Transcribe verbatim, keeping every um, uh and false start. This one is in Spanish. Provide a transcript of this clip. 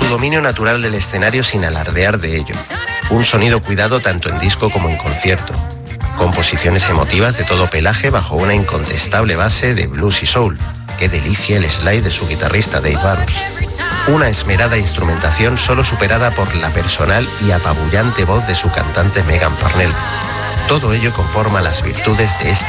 dominio natural del escenario sin alardear de ello. Un sonido cuidado tanto en disco como en concierto. Composiciones emotivas de todo pelaje bajo una incontestable base de blues y soul. Qué delicia el slide de su guitarrista Dave Barnes. Una esmerada instrumentación solo superada por la personal y apabullante voz de su cantante Megan Parnell. Todo ello conforma las virtudes de este